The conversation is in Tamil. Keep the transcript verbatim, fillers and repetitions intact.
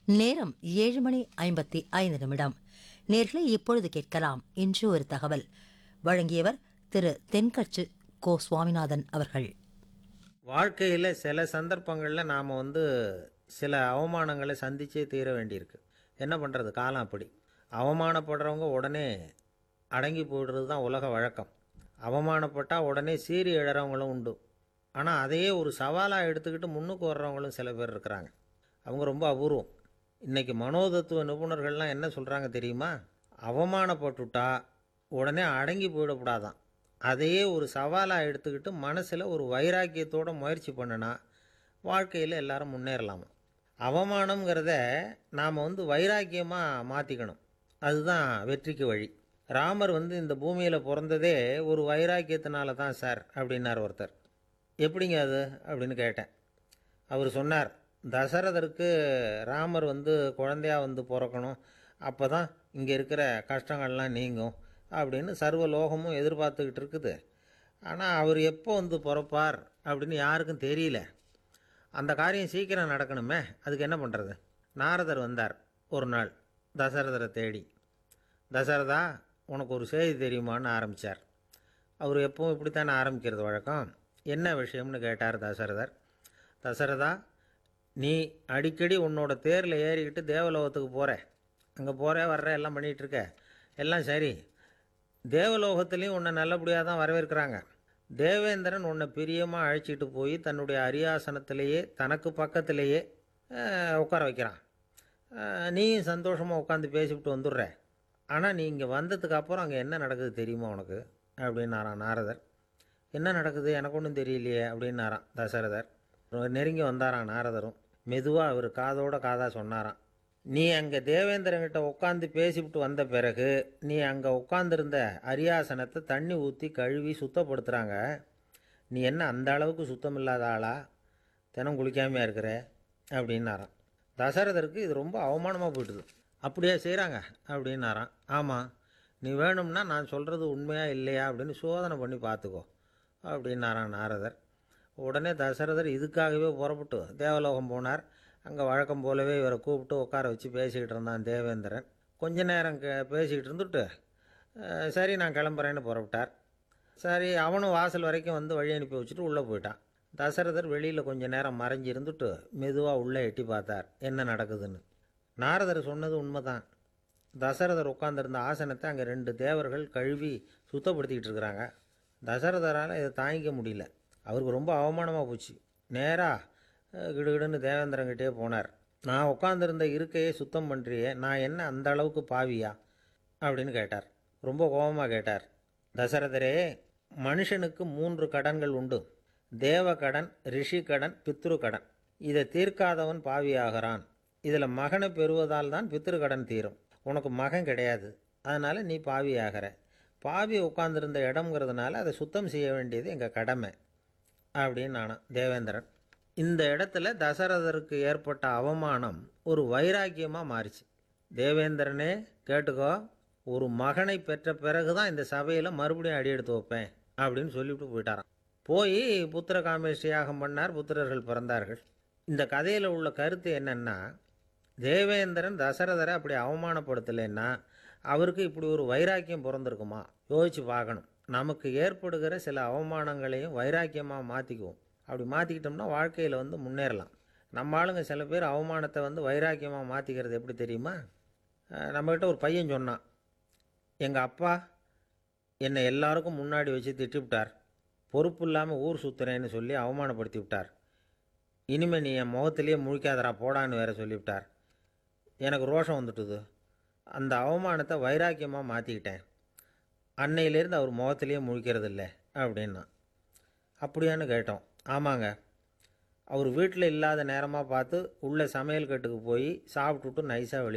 நேரம் ஏழு மணி ஐம்பத்தி ஐந்து நிமிடம். நேர்களை இப்பொழுது கேட்கலாம் இன்று ஒரு தகவல். வழங்கியவர் திரு தென்கட்சி கோ சுவாமிநாதன் அவர்கள். வாழ்க்கையில் சில சந்தர்ப்பங்களில் நாம் வந்து சில அவமானங்களை சந்திச்சே தீர வேண்டியிருக்கு. என்ன பண்ணுறது, காலம் அப்படி. அவமானப்படுறவங்க உடனே அடங்கி போயிடுறது தான் உலக வழக்கம். அவமானப்பட்டால் உடனே சீறி எழறவங்களும் உண்டு. ஆனால் அதையே ஒரு சவாலாக எடுத்துக்கிட்டு முன்னுக்கு வர்றவங்களும் சில பேர் இருக்கிறாங்க. அவங்க ரொம்ப அபூர்வம். இன்றைக்கி மனோதத்துவ நிபுணர்கள்லாம் என்ன சொல்கிறாங்க தெரியுமா? அவமானப்பட்டுட்டா உடனே அடங்கி போயிடக்கூடாதான். அதையே ஒரு சவாலாக எடுத்துக்கிட்டு மனசில் ஒரு வைராக்கியத்தோடு முயற்சி பண்ணினா வாழ்க்கையில் எல்லாரும் முன்னேறலாமா. அவமானங்கிறத நாம் வந்து வைராக்கியமாக மாற்றிக்கணும். அதுதான் வெற்றிக்கு வழி. ராமர் வந்து இந்த பூமியில் பிறந்ததே ஒரு வைராக்கியத்தினால தான் சார் அப்படின்னார் ஒருத்தர். எப்படிங்க அது அப்படின்னு கேட்டேன். அவர் சொன்னார், தசரதருக்கு ராமர் வந்து குழந்தையாக வந்து பிறக்கணும், அப்போ தான் இங்கே இருக்கிற கஷ்டங்கள்லாம் நீங்கும் அப்படின்னு சர்வ லோகமும் எதிர்பார்த்துக்கிட்டு இருக்குது. ஆனால் அவர் எப்போ வந்து பிறப்பார் அப்படின்னு யாருக்கும் தெரியல. அந்த காரியம் சீக்கிரம் நடக்கணுமே, அதுக்கு என்ன பண்ணுறது? நாரதர் வந்தார் ஒரு நாள் தசரதரை தேடி. தசரதா, உனக்கு ஒரு செய்தி தெரியுமான்னு ஆரம்பித்தார். அவர் எப்பவும் இப்படித்தானே ஆரம்பிக்கிறது வழக்கம். என்ன விஷயம்னு கேட்டார் தசரதர். தசரதா, நீ அடிக்கடி உன்னோட தேரில் ஏறிக்கிட்டு தேவலோகத்துக்கு போகிற, அங்கே போகிற வர்ற எல்லாம் பண்ணிகிட்ருக்க, எல்லாம் சரி. தேவலோகத்துலேயும் உன்னை நல்லபடியாக தான் வரவேற்கிறாங்க. தேவேந்திரன் உன்னை பிரியமாக அழைச்சிட்டு போய் தன்னுடைய அரியாசனத்திலேயே தனக்கு பக்கத்திலேயே உட்கார வைக்கிறான். நீயும் சந்தோஷமாக உட்காந்து பேசிவிட்டு வந்துடுற. ஆனால் நீ இங்கே வந்ததுக்கு அப்புறம் அங்கே என்ன நடக்குது தெரியுமா உனக்கு அப்படின்னாரான் நாரதர். என்ன நடக்குது எனக்கு ஒன்றும் தெரியலையே அப்படின்னாரான் தசரதர். நெருங்கி வந்தாரான் நாரதரும். மெதுவாக அவர் காதோட காதாக சொன்னாரான். நீ அங்கே தேவேந்திரங்கிட்ட உட்காந்து பேசிவிட்டு வந்த பிறகு நீ அங்கே உட்காந்துருந்த அரியாசனத்தை தண்ணி ஊற்றி கழுவி சுத்தப்படுத்துகிறாங்க. நீ என்ன அந்த அளவுக்கு சுத்தம் இல்லாத ஆளா? தினம் குளிக்காமையாக இருக்கிற அப்படின்னாரான். தசரதருக்கு இது ரொம்ப அவமானமாக போயிட்டுது. அப்படியே செய்கிறாங்க அப்படின்னாரான். ஆமாம், நீ வேணும்னா நான் சொல்கிறது உண்மையாக இல்லையா அப்படின்னு சோதனை பண்ணி பார்த்துக்கோ அப்படின்னாரான் நாரதர். உடனே தசரதர் இதுக்காகவே புறப்பட்டு தேவலோகம் போனார். அங்கே வழக்கம் போலவே இவரை கூப்பிட்டு உட்கார வச்சு பேசிக்கிட்டு இருந்தான் தேவேந்திரன். கொஞ்ச நேரம் க பேசிக்கிட்டு இருந்துட்டு சரி நான் கிளம்புறேன்னு புறப்பட்டார். சரி, அவனும் வாசல் வரைக்கும் வந்து வழி அனுப்பி வச்சுட்டு உள்ளே போயிட்டான். தசரதர் வெளியில் கொஞ்சம் நேரம் மறைஞ்சி இருந்துட்டு மெதுவாக உள்ளே எட்டி பார்த்தார் என்ன நடக்குதுன்னு. நாரதர் சொன்னது உண்மைதான். தசரதர் உட்காந்துருந்த ஆசனத்தை அங்கே ரெண்டு தேவர்கள் கழுவி சுத்தப்படுத்திக்கிட்டு இருக்கிறாங்க. தசரதரால் இதை தாங்கிக்க முடியல. அவருக்கு ரொம்ப அவமானமாக போச்சு. நேராக கிடுகிடுன்னு தேவேந்திரங்கிட்டே போனார். நான் உட்காந்துருந்த இருக்கையே சுத்தம் பண்ணுறியே, நான் என்ன அந்த அளவுக்கு பாவியா அப்படின்னு கேட்டார். ரொம்ப கோபமாக கேட்டார். தசரதரே, மனுஷனுக்கு மூன்று கடன்கள் உண்டு. தேவ கடன், ரிஷி கடன், பித்ரு கடன். இதை தீர்க்காதவன் பாவியாகிறான். இதில் மகனை பெறுவதால் தான் பித்ரு கடன் தீரும். உனக்கு மகன் கிடையாது, அதனால் நீ பாவியாகிற. பாவி உட்காந்துருந்த இடம்ங்கிறதுனால அதை சுத்தம் செய்ய வேண்டியது எங்கள் கடமை அப்படின்னு நானும் தேவேந்திரன். இந்த இடத்துல தசரதருக்கு ஏற்பட்ட அவமானம் ஒரு வைராக்கியமாக மாறிச்சு. தேவேந்திரனே கேட்டுக்கோ, ஒரு மகனை பெற்ற பிறகு தான் இந்த சபையில் மறுபடியும் அடி எடுத்து வைப்பேன் அப்படின்னு சொல்லிவிட்டு போயிட்டாராம். போய் புத்திர காமேஷ்டி யாகம் பண்ணார். புத்திரர்கள் பிறந்தார்கள். இந்த கதையில் உள்ள கருத்து என்னென்னா, தேவேந்திரன் தசரதரை அப்படி அவமானப்படுத்தலைன்னா அவருக்கு இப்படி ஒரு வைராக்கியம் பிறந்திருக்குமா? யோசித்து பார்க்கணும். நமக்கு ஏற்படுகிற சில அவமானங்களையும் வைராக்கியமாக மாற்றிக்குவோம். அப்படி மாற்றிக்கிட்டோம்னா வாழ்க்கையில் வந்து முன்னேறலாம். நம்ம ஆளுங்க சில பேர் அவமானத்தை வந்து வைராக்கியமாக மாற்றிக்கிறது எப்படி தெரியுமா? நம்மக்கிட்ட ஒரு பையன் சொன்னான், எங்கள் அப்பா என்னை எல்லாருக்கும் முன்னாடி வச்சு திட்டிவிட்டார், பொறுப்பு இல்லாமல் ஊர் சுற்றுறேன்னு சொல்லி அவமானப்படுத்தி விட்டார். இனிமேல் நீ என் முகத்திலேயே முழிக்காதரா போடான்னு வேற சொல்லிவிட்டார். எனக்கு ரோஷம் வந்துட்டுது. அந்த அவமானத்தை வைராக்கியமாக மாற்றிக்கிட்டேன். அன்னையிலேருந்து அவர் முகத்திலேயே முழிக்கிறது இல்லை அப்படின்னா. அப்படியான்னு கேட்டோம். ஆமாங்க, அவர் வீட்டில் இல்லாத நேரமாக பார்த்து உள்ளே சமையல் கட்டுக்கு போய் சாப்பிட்டுட்டு நைஸாக வெளியே